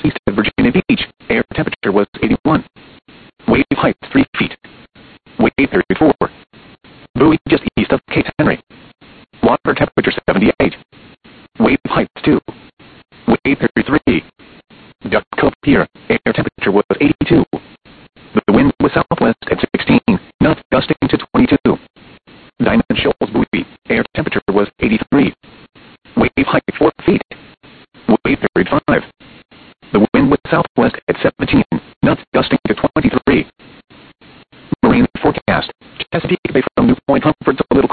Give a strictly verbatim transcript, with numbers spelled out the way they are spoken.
east of Virginia Beach. Air temperature was eighty-one. Wave height three feet. Wave period four. Buoy just east of Cape Henry. Water temperature seventy-eight. Wave height two. Wave period three. Duck Cove Pier. Air temperature was eighty-two. The wind was southwest at sixteen knots, gusting to twenty-two. Diamond Shoals Buoy. Air temperature was eighty-three. Wave height four feet. Wave period five. The wind was southwest at seventeen knots, gusting to twenty-three. Marine forecast. Chesapeake Bay from New Point Comfort's a little